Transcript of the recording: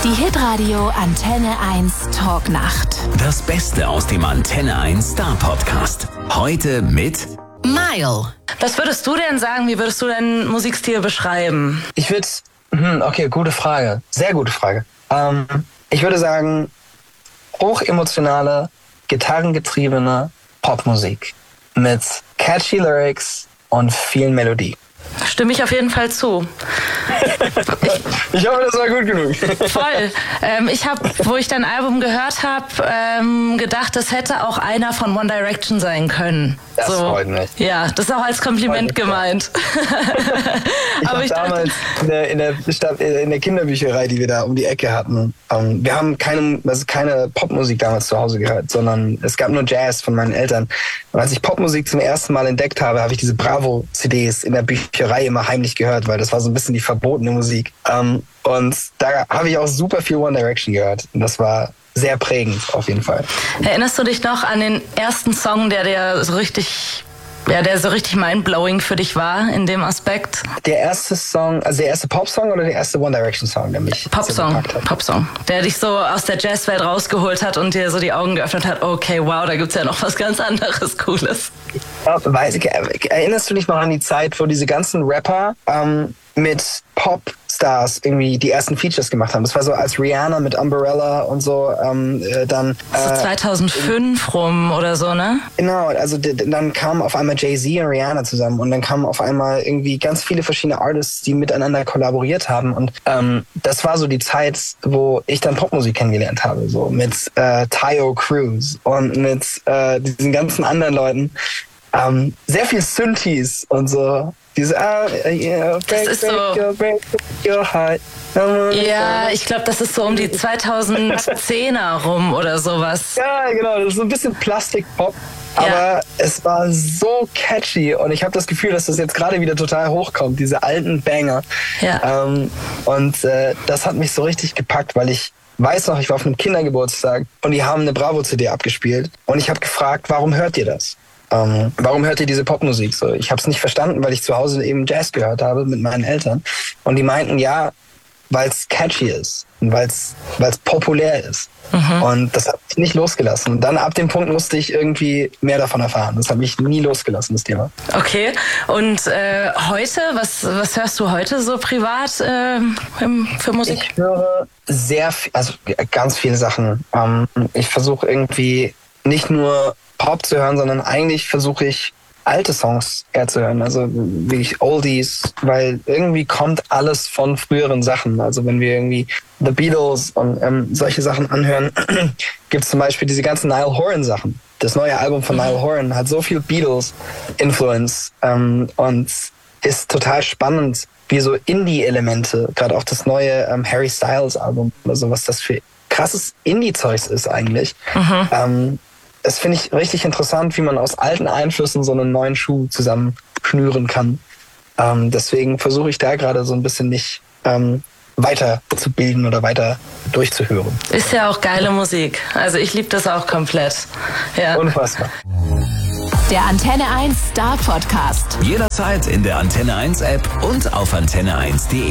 Die Hitradio Antenne 1 Talknacht. Das Beste aus dem Antenne 1 Star Podcast. Heute mit Mile. Was würdest du denn sagen? Wie würdest du deinen Musikstil beschreiben? Ich würde, okay, gute Frage. Sehr gute Frage. Ich würde sagen, hochemotionale, gitarrengetriebene Popmusik mit catchy Lyrics und viel Melodie. Stimme ich auf jeden Fall zu. Ich hoffe, das war gut genug. Voll. Ich habe, wo ich dein Album gehört habe, gedacht, das hätte auch einer von One Direction sein können. Das freut mich. Ja, das ist auch als Kompliment gemeint. Ich habe damals in der Kinderbücherei, die wir da um die Ecke hatten, wir haben keine Popmusik damals zu Hause gehört, sondern es gab nur Jazz von meinen Eltern. Und als ich Popmusik zum ersten Mal entdeckt habe, habe ich diese Bravo-CDs in der Bücherei immer heimlich gehört, weil das war so ein bisschen die verbotene Musik. Und da habe ich auch super viel One Direction gehört. Und das war sehr prägend auf jeden Fall. Erinnerst du dich noch an den ersten Song, der so richtig mindblowing für dich war in dem Aspekt? Der erste Song, also der erste Popsong oder der erste One Direction Song, der mich Popsong, der dich so aus der Jazzwelt rausgeholt hat und dir so die Augen geöffnet hat, okay, wow, da gibt's ja noch was ganz anderes Cooles. Erinnerst du dich noch an die Zeit, wo diese ganzen Rapper mit Popstars irgendwie die ersten Features gemacht haben? Das war so als Rihanna mit Umbrella und so. Dann so 2005 rum oder so, ne? Genau, also dann kamen auf einmal Jay-Z und Rihanna zusammen und dann kamen auf einmal irgendwie ganz viele verschiedene Artists, die miteinander kollaboriert haben und das war so die Zeit, wo ich dann Popmusik kennengelernt habe, so mit Tayo Cruz und mit diesen ganzen anderen Leuten. Sehr viel Synthes und so. Diese, break your heart. Ja, ich glaube, das ist so um die 2010er rum oder sowas. Ja, genau, das ist so ein bisschen Plastikpop. Aber es war so catchy und ich habe das Gefühl, dass das jetzt gerade wieder total hochkommt, diese alten Banger. Ja. Das hat mich so richtig gepackt, weil ich weiß noch, ich war auf einem Kindergeburtstag und die haben eine Bravo-CD abgespielt und ich habe gefragt, warum hört ihr das? Warum hört ihr diese Popmusik so? Ich habe es nicht verstanden, weil ich zu Hause eben Jazz gehört habe mit meinen Eltern. Und die meinten, ja, weil es catchy ist und weil es populär ist. Mhm. Und das hat mich nicht losgelassen. Und dann ab dem Punkt musste ich irgendwie mehr davon erfahren. Das hat mich nie losgelassen, das Thema. Okay. Und heute, was hörst du heute so privat für Musik? Ich höre ganz viele Sachen. Ich versuche irgendwie nicht nur Pop zu hören, sondern eigentlich versuche ich alte Songs eher zu hören, also wirklich Oldies, weil irgendwie kommt alles von früheren Sachen. Also wenn wir irgendwie The Beatles und solche Sachen anhören, gibt es zum Beispiel diese ganzen Niall Horan Sachen. Das neue Album von Niall Horan hat so viel Beatles-Influence und ist total spannend, wie so Indie-Elemente, gerade auch das neue Harry Styles Album, also was das für krasses Indie-Zeugs ist eigentlich. Das finde ich richtig interessant, wie man aus alten Einflüssen so einen neuen Schuh zusammenschnüren kann. Deswegen versuche ich da gerade so ein bisschen mich weiter zu bilden oder weiter durchzuhören. Ist ja auch geile Musik. Also ich liebe das auch komplett. Ja. Unfassbar. Der Antenne 1 Star Podcast. jederzeit in der Antenne 1 App und auf antenne1.de.